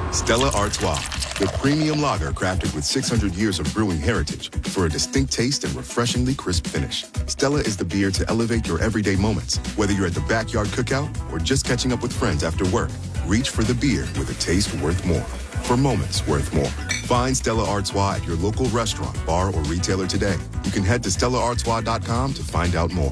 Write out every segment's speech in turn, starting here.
Stella Artois, the premium lager crafted with 600 years of brewing heritage for a distinct taste and refreshingly crisp finish. Stella is the beer to elevate your everyday moments, whether you're at the backyard cookout or just catching up with friends after work. Reach for the beer with a taste worth more. For moments worth more. Find Stella Artois at your local restaurant, bar, or retailer today. You can head to StellaArtois.com to find out more.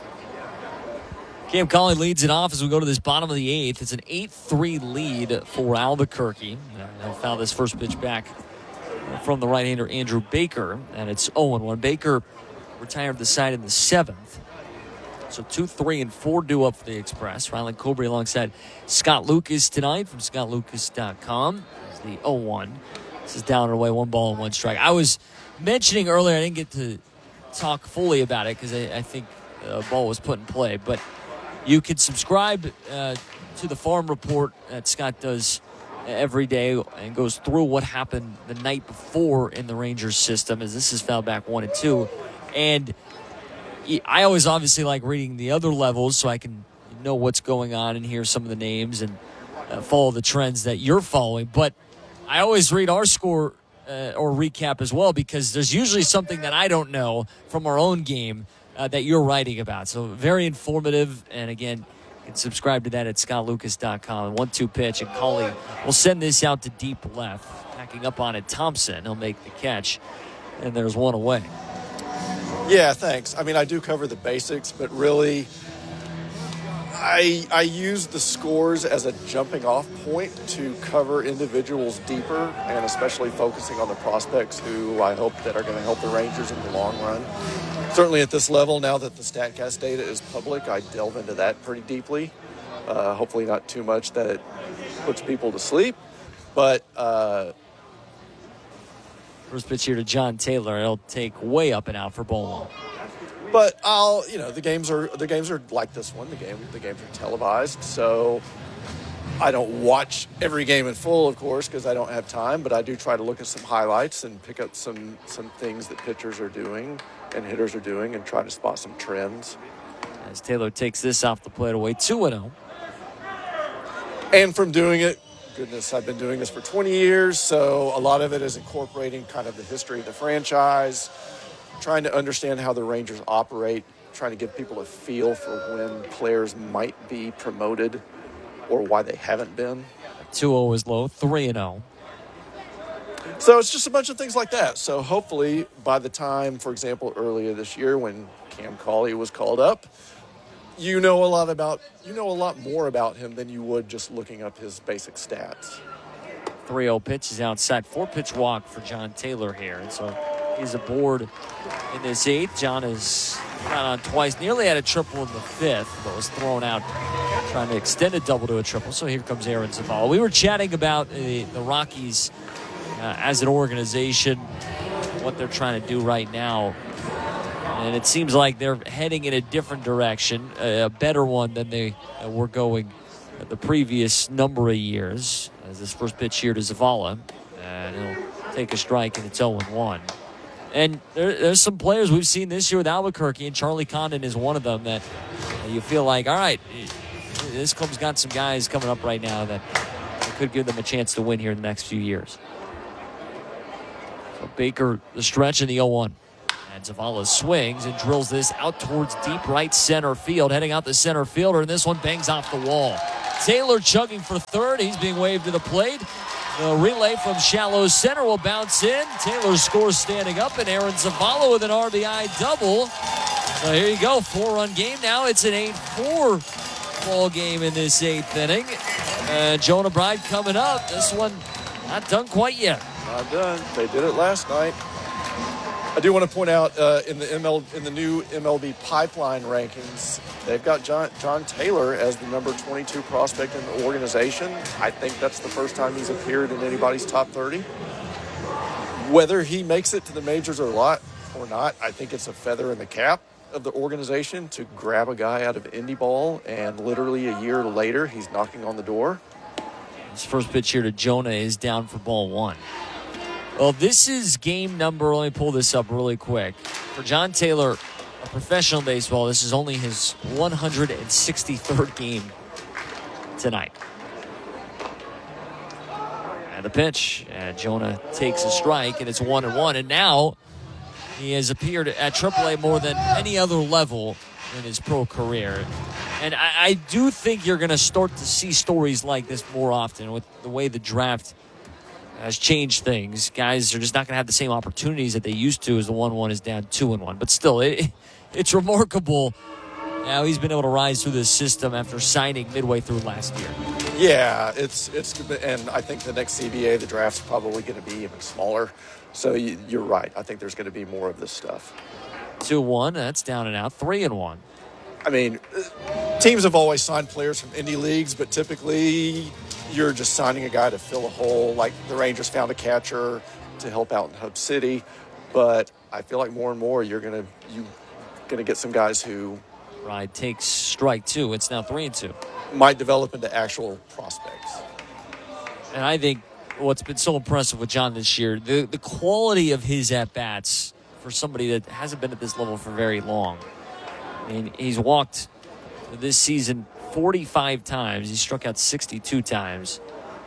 Cam Collie leads it off as we go to this bottom of the eighth. It's an 8-3 lead for Albuquerque. They'll foul this first pitch back from the right-hander Andrew Baker, and it's 0-1. Baker retired the side in the seventh. So 2, 3, and 4 due up for the Express. Rylan Cobry alongside Scott Lucas tonight from ScottLucas.com. It's the 0-1. This is down and away, 1 ball and 1 strike. I was mentioning earlier, I didn't get to talk fully about it because I think a ball was put in play, but you can subscribe to the Farm Report that Scott does every day and goes through what happened the night before in the Rangers system, as this is foul back 1 and 2. And I always obviously like reading the other levels so I can know what's going on and hear some of the names and follow the trends that you're following. But I always read our score or recap as well, because there's usually something that I don't know from our own game that you're writing about. So very informative. And again, you can subscribe to that at ScottLucas.com. 1-2 pitch, and Collie will send this out to deep left. Backing up on it, Thompson. He'll make the catch, and there's 1 away. Yeah, thanks. I mean, I do cover the basics, but really, I use the scores as a jumping off point to cover individuals deeper, and especially focusing on the prospects who I hope that are going to help the Rangers in the long run. Certainly at this level, now that the StatCast data is public, I delve into that pretty deeply. Hopefully not too much that it puts people to sleep, but first pitch here to John Taylor. He'll take way up and out for ball 1. But the games are like this one. The games are televised, so I don't watch every game in full, of course, because I don't have time. But I do try to look at some highlights and pick up some things that pitchers are doing and hitters are doing, and try to spot some trends. As Taylor takes this off the plate away, 2-0. And from doing it, goodness, I've been doing this for 20 years, so a lot of it is incorporating kind of the history of the franchise, trying to understand how the Rangers operate, trying to give people a feel for when players might be promoted or why they haven't been. 2-0 is low, 3-0. So it's just a bunch of things like that. So hopefully by the time, for example, earlier this year when Cam Collie was called up, you know a lot more about him than you would just looking up his basic stats. 3-0 pitch is outside. 4-pitch walk for John Taylor here. And so he's aboard in this eighth. John is got on twice, nearly had a triple in the fifth, but was thrown out trying to extend a double to a triple. So here comes Aaron Zavala. We were chatting about the Rockies as an organization, what they're trying to do right now. And it seems like they're heading in a different direction, a better one than they were going the previous number of years. As this first pitch here to Zavala, and he'll take a strike, and it's 0-1. And there's some players we've seen this year with Albuquerque, and Charlie Condon is one of them, that you feel like, all right, this club's got some guys coming up right now that could give them a chance to win here in the next few years. So Baker, the stretch in the 0-1. And Zavala swings and drills this out towards deep right center field, heading out the center fielder, and this one bangs off the wall. Taylor chugging for third. He's being waved to the plate. The relay from shallow center will bounce in. Taylor scores standing up, and Aaron Zavala with an RBI double. So here you go, 4-run game now. It's an 8-4 ball game in this eighth inning. Jonah Bride coming up. This one not done quite yet. Not done. They did it last night. I do want to point out in the new MLB pipeline rankings, they've got John Taylor as the number 22 prospect in the organization. I think that's the first time he's appeared in anybody's top 30. Whether he makes it to the majors or not, I think it's a feather in the cap of the organization to grab a guy out of indie ball, and literally a year later, he's knocking on the door. His first pitch here to Jonah is down for ball 1. Well, this is game number, let me pull this up really quick. For John Taylor, a professional baseball, this is only his 163rd game tonight. And the pitch, and Jonah takes a strike, and it's 1-1. And now he has appeared at AAA more than any other level in his pro career. And I do think you're going to start to see stories like this more often with the way the draft has changed things. Guys are just not going to have the same opportunities that they used to as the 1-1 is down 2-1. But still, it's remarkable how he's been able to rise through this system after signing midway through last year. Yeah, it's and I think the next CBA, the draft's probably going to be even smaller. So you're right. I think there's going to be more of this stuff. 2-1, that's down and out. 3-1. I mean, teams have always signed players from indie leagues, but typically you're just signing a guy to fill a hole. Like the Rangers found a catcher to help out in Hub City, but I feel like more and more you're gonna get some guys who Ride takes strike 2. It's now 3-2. Might develop into actual prospects. And I think what's been so impressive with John this year, the quality of his at-bats for somebody that hasn't been at this level for very long. I mean, he's walked this season 45 times. He struck out 62 times.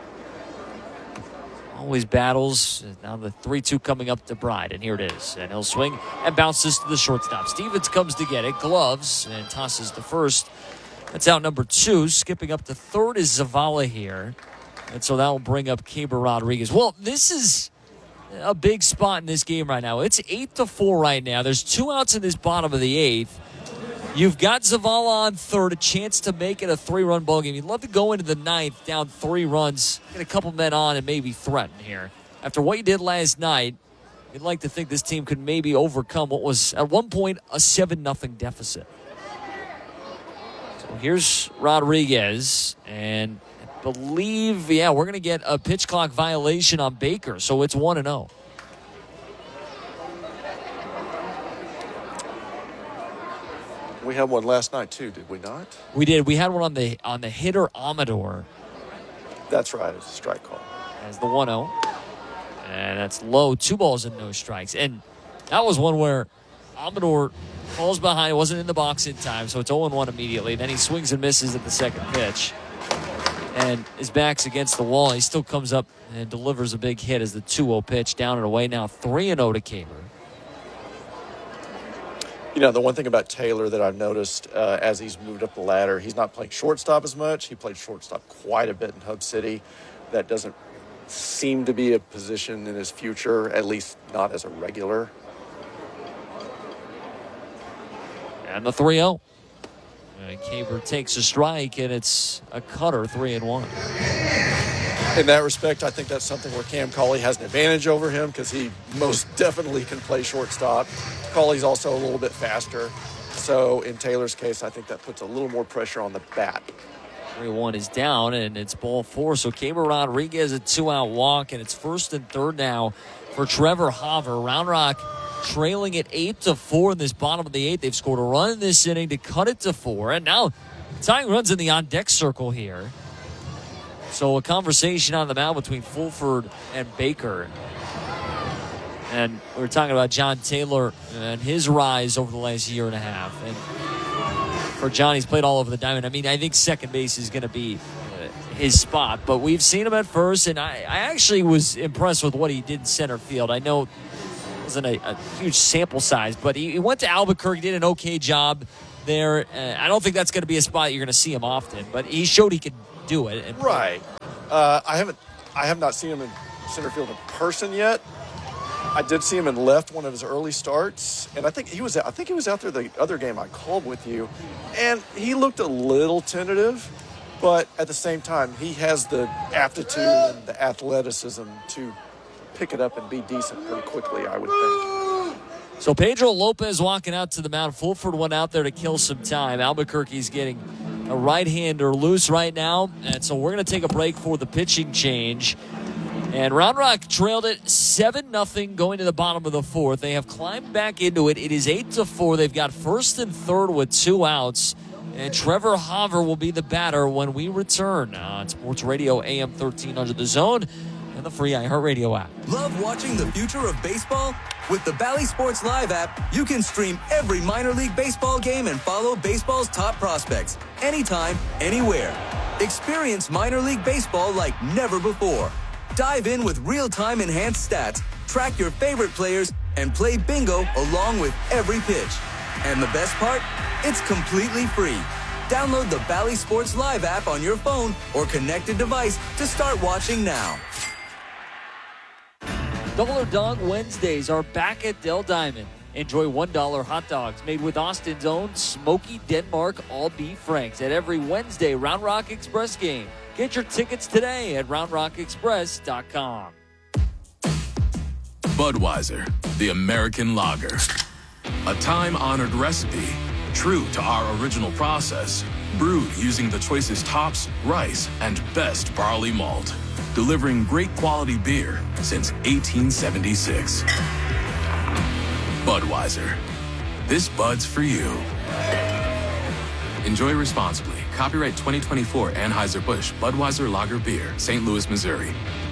Always battles. Now the 3-2 coming up to Bride, and here it is. And he'll swing and bounces to the shortstop. Stevens comes to get it, gloves, and tosses to first. That's out number 2. Skipping up to third is Zavala here. And so that will bring up Keibert Rodriguez. Well, this is a big spot in this game right now. It's 8-4 right now. There's 2 outs in this bottom of the 8th. You've got Zavala on third, a chance to make it a 3-run ball game. You'd love to go into the 9th down 3 runs, get a couple men on, and maybe threaten here. After what you did last night, you'd like to think this team could maybe overcome what was at one point a 7-0 deficit. So here's Rodriguez, and I believe, we're going to get a pitch clock violation on Baker, so it's 1-0. We had one last night too, did we not? We did. We had one on the hitter Amador. That's right. It's a strike call. As the 1-0. And that's low. 2 balls and no strikes. And that was one where Amador falls behind. Wasn't in the box in time, so it's 0-1 immediately. Then he swings and misses at the second pitch. And his back's against the wall. He still comes up and delivers a big hit as the 2-0 pitch down and away. Now 3-0 to Keibert. You know, the one thing about Taylor that I've noticed as he's moved up the ladder, he's not playing shortstop as much. He played shortstop quite a bit in Hub City. That doesn't seem to be a position in his future, at least not as a regular. And the 3-0. Keibert takes a strike, and it's a cutter, 3-1. In that respect, I think that's something where Cam Cauley has an advantage over him because he most definitely can play shortstop. Cauley's also a little bit faster. So in Taylor's case, I think that puts a little more pressure on the bat. 3-1 is down, and it's ball 4. So Keibert Rodriguez, a 2-out walk, and it's first and third now for Trevor Hauver. Round Rock trailing at 8-4 in this bottom of the 8th. They've scored a run in this inning to cut it to 4. And now tying runs in the on-deck circle here. So a conversation on the mound between Fulford and Baker. And we were talking about John Taylor and his rise over the last year and a half. And for John, he's played all over the diamond. I mean, I think second base is going to be his spot. But we've seen him at first, and I actually was impressed with what he did in center field. I know it wasn't a huge sample size, but he went to Albuquerque, did an okay job there. I don't think that's going to be a spot you're going to see him often, but he showed he could do it. And right. I have not seen him in center field in person yet. I did see him in left one of his early starts, and I think he was out there the other game I called with you, and he looked a little tentative, but at the same time, he has the aptitude and the athleticism to pick it up and be decent pretty quickly, I would think. So Pedro Lopez walking out to the mound. Fulford went out there to kill some time. Albuquerque's getting a right-hander loose right now, and so we're going to take a break for the pitching change. And Round Rock trailed it 7-0 going to the bottom of the 4th. They have climbed back into it. It is 8-4. They've got first and third with 2 outs. And Trevor Hauver will be the batter when we return on Sports Radio AM 1300 The Zone and the free iHeartRadio app. Love watching the future of baseball? With the Bally Sports Live app, you can stream every minor league baseball game and follow baseball's top prospects anytime, anywhere. Experience minor league baseball like never before. Dive in with real-time enhanced stats, track your favorite players, and play bingo along with every pitch. And the best part? It's completely free. Download the Bally Sports Live app on your phone or connected device to start watching now. Double or Dog Wednesdays are back at Del Diamond. Enjoy $1 hot dogs made with Austin's own Smoky Denmark all-beef franks at every Wednesday Round Rock Express game. Get your tickets today at roundrockexpress.com. Budweiser, the American lager. A time-honored recipe, true to our original process, brewed using the choicest hops, rice, and best barley malt, delivering great quality beer since 1876. Budweiser. This Bud's for you. Enjoy responsibly. Copyright 2024 Anheuser-Busch Budweiser Lager Beer, St. Louis, Missouri.